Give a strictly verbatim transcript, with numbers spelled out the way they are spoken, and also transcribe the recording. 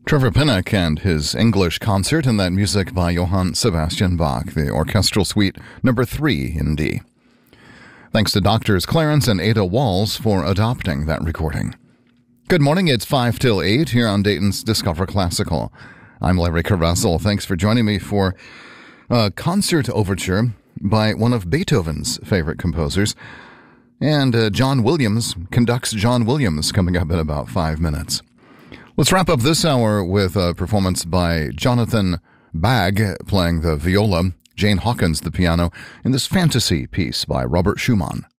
Trevor Pinnock and his English concert, and that music by Johann Sebastian Bach, the Orchestral Suite number three in D. Thanks to Doctors Clarence and Ada Walls for adopting that recording. Good morning, it's five till eight here on Dayton's Discover Classical. I'm Larry Carvessel. Thanks for joining me for a concert overture by one of Beethoven's favorite composers. And uh, John Williams conducts John Williams coming up in about five minutes. Let's wrap up this hour with a performance by Jonathan Bagg playing the viola, Jane Hawkins the piano, in this fantasy piece by Robert Schumann.